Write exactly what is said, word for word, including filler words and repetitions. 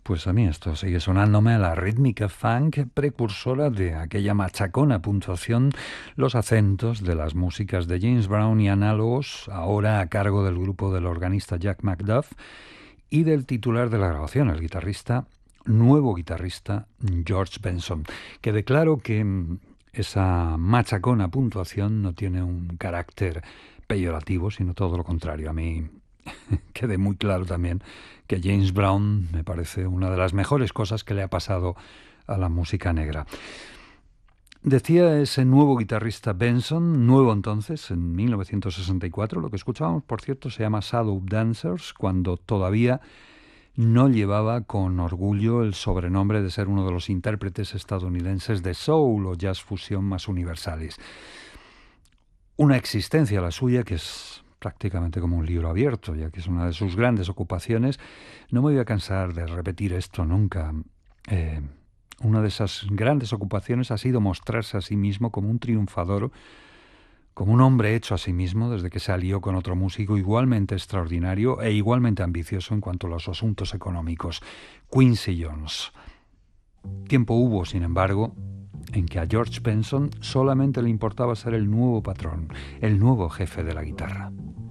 Pues a mí esto sigue sonándome a la rítmica funk precursora de aquella machacona puntuación, los acentos de las músicas de James Brown y análogos, ahora a cargo del grupo del organista Jack McDuff y del titular de la grabación, el guitarrista, nuevo guitarrista George Benson. Quede claro que mm, esa machacona puntuación no tiene un carácter peyorativo, sino todo lo contrario. A mí quede muy claro también que James Brown me parece una de las mejores cosas que le ha pasado a la música negra. Decía ese nuevo guitarrista Benson, nuevo entonces, en mil novecientos sesenta y cuatro, lo que escuchábamos, por cierto, se llama Shadow Dancers, cuando todavía no llevaba con orgullo el sobrenombre de ser uno de los intérpretes estadounidenses de soul o jazz fusión más universales. Una existencia la suya que es prácticamente como un libro abierto, ya que es una de sus grandes ocupaciones. No me voy a cansar de repetir esto nunca. Eh, una de esas grandes ocupaciones ha sido mostrarse a sí mismo como un triunfador, como un hombre hecho a sí mismo desde que se alió con otro músico igualmente extraordinario e igualmente ambicioso en cuanto a los asuntos económicos, Quincy Jones. Tiempo hubo, sin embargo, en que a George Benson solamente le importaba ser el nuevo patrón, el nuevo jefe de la guitarra.